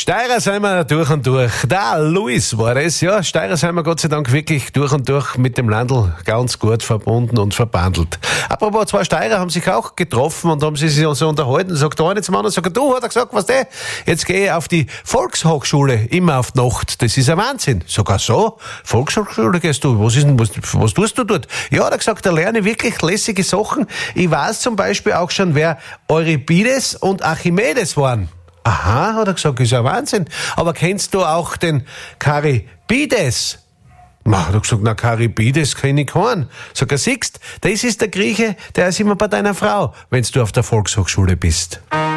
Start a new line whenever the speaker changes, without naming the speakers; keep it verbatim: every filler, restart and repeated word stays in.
Steirer sind wir durch und durch. Da, Luis war es, ja. Steirer sind wir Gott sei Dank wirklich durch und durch mit dem Landl ganz gut verbunden und verbandelt. Apropos, zwei Steirer haben sich auch getroffen und haben sich so unterhalten. Sagt der eine zum anderen, sagt du, hat er gesagt, was der? Jetzt gehe ich auf die Volkshochschule, immer auf die Nacht. Das ist ein Wahnsinn. Sogar so, Volkshochschule gehst du, was ist denn, was, was tust du dort? Ja, hat er gesagt, da lerne ich wirklich lässige Sachen. Ich weiß zum Beispiel auch schon, wer Euripides und Archimedes waren. Aha, hat er gesagt, ist ja Wahnsinn. Aber kennst du auch den Karibides? Na, hat er gesagt, na, Karibides kenn ich keinen. Sag er, siehst, das ist der Grieche, der ist immer bei deiner Frau, wenn du auf der Volkshochschule bist.